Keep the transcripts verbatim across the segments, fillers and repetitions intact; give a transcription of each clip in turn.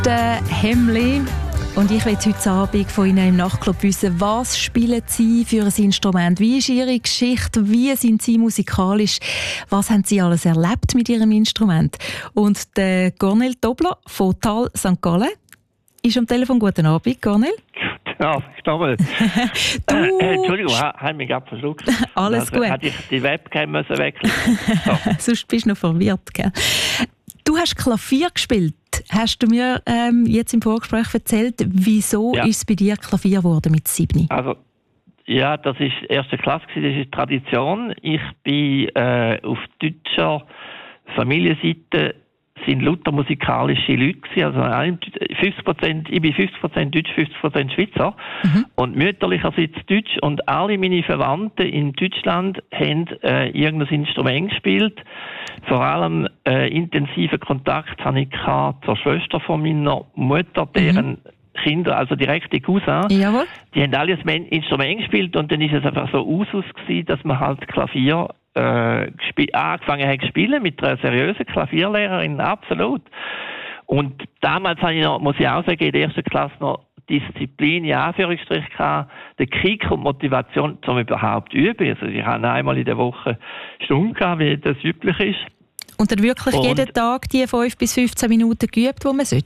der Hemli. Und ich will heute Abend von Ihnen im Nachtclub wissen, was spielen Sie für ein Instrument? Wie ist Ihre Geschichte? Wie sind Sie musikalisch? Was haben Sie alles erlebt mit Ihrem Instrument? Und der Cornel Tobler von Tal Sankt Gallen ist am Telefon. Guten Abend, Cornel. Ja, nochmal. du... äh, Entschuldigung, ich habe mich gerade verschluckt. Alles also, gut. Hätte ich die Webcam müssen wechseln so. Sonst bist du noch verwirrt, gell? Du hast Klavier gespielt. Hast du mir ähm, jetzt im Vorgespräch erzählt, wieso ja. ist es bei dir Klavier geworden mit sieben? Also, ja, das war erste Klasse, das ist Tradition. Ich bin äh, auf deutscher Familienseite sind lauter musikalische Leute gewesen. Also fünfzig Prozent, ich bin fünfzig Prozent Deutsch, fünfzig Prozent Schweizer. Mhm. Und mütterlicherseits Deutsch. Und alle meine Verwandten in Deutschland haben äh, irgendein Instrument gespielt. Vor allem äh, intensiven Kontakt hatte ich zur Schwester von meiner Mutter, deren mhm. Kinder, also direkte Cousins, Jawohl. Die haben alle ein Instrument gespielt und dann ist es einfach so Usus gewesen, dass man halt Klavier äh, gesp- angefangen hat zu spielen mit einer seriösen Klavierlehrerin, absolut. Und damals habe ich noch, muss ich auch sagen, in der ersten Klasse noch Disziplin, in Anführungsstrichen, gehabt, den Kick und Motivation, um überhaupt zu üben. Also ich habe einmal in der Woche Stunden gehabt, wie das üblich ist. Und dann wirklich und jeden Tag die fünf bis fünfzehn Minuten geübt, die man sollte?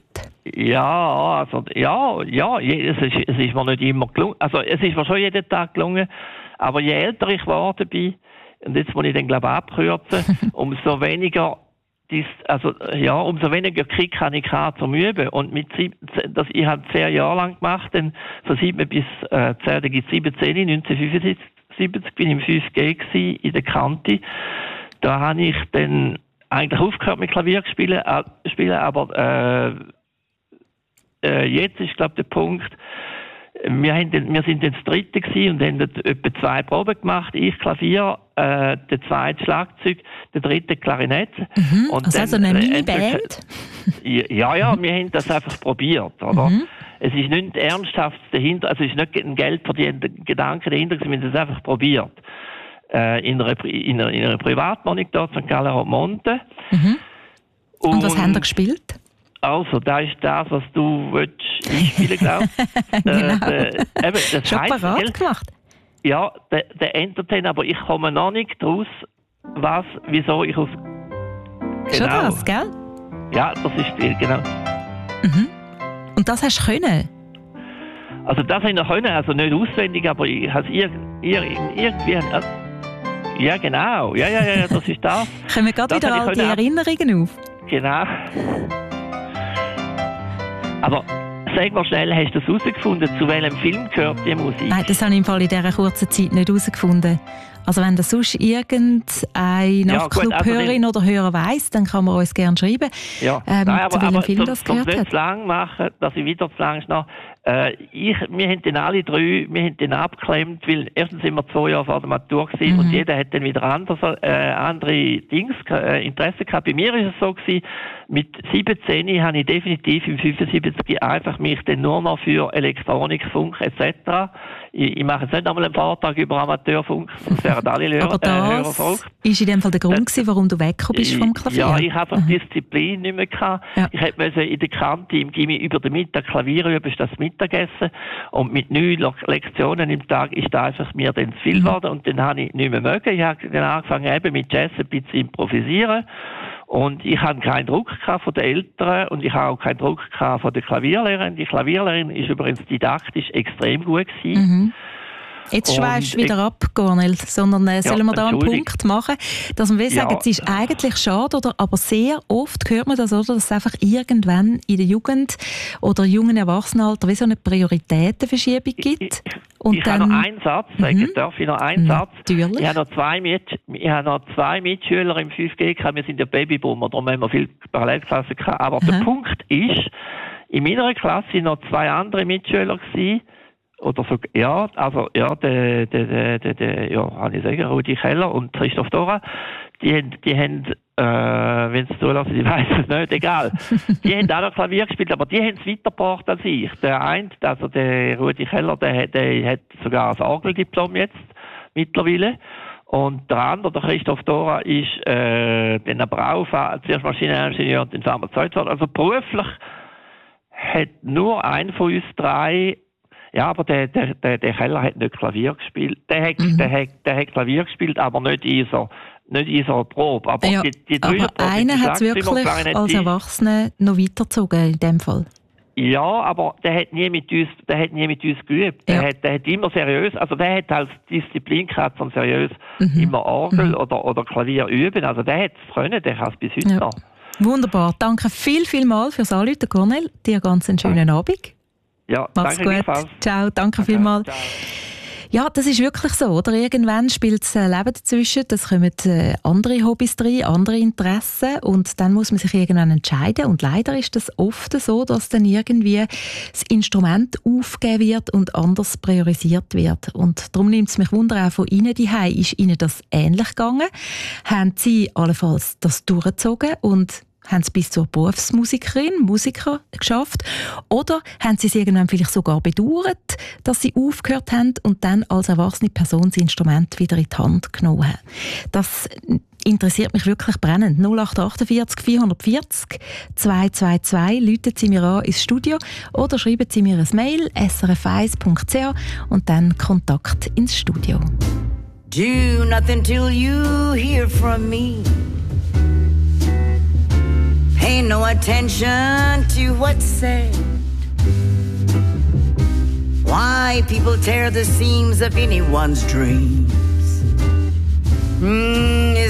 Ja, also, ja, ja, es ist, es ist mir nicht immer gelungen. Also, es ist mir schon jeden Tag gelungen. Aber je älter ich geworden bin, und jetzt muss ich dann, glaube ich, abkürzen, umso weniger, dies, also, ja, umso weniger Kick kann ich haben zum Üben. Und mit siebzehn, das, ich habe zehn Jahre lang gemacht, dann von sieben bis, äh, zehn, da gibt es siebzehn, neunzehnhundertfünfundsiebzig bin ich im fünf G gewesen, in der Kante. Da habe ich dann eigentlich aufgehört mit Klavier zu spielen, äh, spielen aber, äh, äh, jetzt ist, glaube ich, der Punkt, wir, haben den, wir sind dann das Dritte gewesen und haben etwa zwei Proben gemacht. Ich Klavier, äh, der zweite Schlagzeug, der dritte Klarinette. Mhm, und also dann, eine Mini-Band? Äh, ja, ja, wir haben das einfach probiert, oder? Mhm. Es ist nicht ernsthaft dahinter, also es ist nicht ein Geld verdienter Gedanke dahinter, wir haben das einfach probiert. Äh, in, einer, in, einer, in einer Privatwohnung dort, Sankt Gallen Romonte. Mhm. Und, und was haben Sie gespielt? Also, da ist das, was du willst einspielen, glaube ich. Genau. Äh, der, eben, das schon heisst, parat gemacht? Ja, der, der Entertainer, aber ich komme noch nicht raus, was, wieso ich auf... Genau. Schon das, gell? Ja, das ist Spiel, genau. Mhm. Und das hast du können? Also das habe ich noch können, also nicht auswendig, aber ich habe es ir- ir- irgendwie... Äh, ja, genau. Ja, ja, ja, das ist das. Kommen gerade das wieder all die Erinnerungen auf? Genau. Aber sag mal schnell, hast du das herausgefunden, zu welchem Film gehört die Musik? Nein, das habe ich im Fall in dieser kurzen Zeit nicht herausgefunden. Also wenn das sonst irgendeine Nachtclub-Hörerin ja, also oder Hörer weiss, dann kann man uns gerne schreiben, ja. ähm, Nein, aber, zu welchem aber, Film zum, das zum gehört nicht hat. zu lang machen, dass ich wieder zu lang schnarre. Äh, ich, wir haben den alle drei, wir haben den abgeklemmt, weil erstens sind wir zwei Jahre vor der Matur gewesen mhm. und jeder hat dann wieder anders, äh, andere Dings, äh, Interesse gehabt. Bei mir ist es so gewesen, mit siebzehn habe ich definitiv im fünfundsiebzig einfach mich dann nur noch für Elektronik, Funk et cetera. Ich, ich mache jetzt nicht einmal einen Vortrag über Amateurfunk, das wären alle Hörer. Aber das war in dem Fall der Grund, gewesen, warum du weggekommen bist vom Klavier? Ja, ich habe einfach Disziplin nicht mehr gehabt. Ja. Ich hätte in der Kante im Gimmi über den Mittag Klavier üben, ist das Mittagessen. Und mit neun Lektionen im Tag ist da einfach mir dann zu viel geworden. Und dann habe ich nicht mehr mögen. Ich habe dann angefangen eben mit Jazz ein bisschen zu improvisieren. Und ich hatte keinen Druck gehabt von den Eltern und ich habe auch keinen Druck gehabt von der Klavierlehrerin. Die Klavierlehrerin ist übrigens didaktisch extrem gut gewesen. Mhm. Jetzt schweifst du wieder ab, Cornel, sondern äh, sollen ja, wir da einen Punkt machen, dass wir sagen, ja. es ist eigentlich schade, oder, aber sehr oft hört man das, oder, dass es einfach irgendwann in der Jugend oder jungen Erwachsenenalter wie so eine Prioritätenverschiebung gibt. Ich, und ich dann, habe noch einen Satz sagen, mhm. darf ich noch einen mhm. Satz? Natürlich. Ich habe noch zwei, Mit, ich habe noch zwei Mitschüler im fünf G gehabt, wir sind ja Babyboomer, darum haben wir viele Parallelklassen gehabt. Aber mhm. der Punkt ist, in meiner Klasse waren noch zwei andere Mitschüler gewesen, oder so, ja, also, ja, der, der, der, der, der ja, kann ich sagen, Rudi Keller und Christoph Dora, die haben, die haben, äh, wenn es zulassen, ich weiss es nicht, egal. Die haben auch noch Klavier gespielt, aber die haben es weitergebracht als ich. Der eine, also der Rudi Keller, der, der hat sogar ein Orgeldiplom jetzt, mittlerweile. Und der andere, der Christoph Dora, ist, äh, den Brau, zuerst Maschineningenieur und dann Pharmazeut. Also beruflich hat nur einer von uns drei, ja, aber der, der, der, der Keller hat nicht Klavier gespielt. Der hat, mhm. der hat, der hat Klavier gespielt, aber nicht in so, nicht in so einer Probe. Aber, ja, die, die aber einer hat es wirklich als Erwachsener noch weitergezogen in dem Fall. Ja, aber der hat nie mit uns, der hat nie mit uns geübt. Der, ja. hat, der hat immer seriös, also der hat als Disziplin gehabt, von seriös mhm. immer Orgel mhm. oder, oder Klavier üben. Also der hat es können, der kann es bis heute ja. noch. Wunderbar. Danke viel, viel mal fürs Anrufen, Cornel. Dir ganz einen schönen ja. Abend. Ja, mach's danke gut. Ciao, danke okay, vielmals. Ciao. Ja, das ist wirklich so, oder? Irgendwann spielt das Leben dazwischen, es kommen äh, andere Hobbys rein, andere Interessen und dann muss man sich irgendwann entscheiden und leider ist das oft so, dass dann irgendwie das Instrument aufgegeben wird und anders priorisiert wird und darum nimmt es mich Wunder auch von Ihnen daheim. Ist Ihnen das ähnlich gegangen? Haben Sie allenfalls das durchgezogen und haben Sie bis zur Berufsmusikerin, Musiker geschafft? Oder haben Sie es irgendwann vielleicht sogar bedauert, dass Sie aufgehört haben und dann als erwachsene Person das Instrument wieder in die Hand genommen haben? Das interessiert mich wirklich brennend. null acht achtundvierzig vierhundertvierzig zwei zwei zwei, rufen Sie mir an ins Studio oder schreiben Sie mir ein Mail s r f eins punkt c h und dann Kontakt ins Studio. Do nothing till you hear from me. Pay no attention to what's said. Why people tear the seams of anyone's dreams. Mm,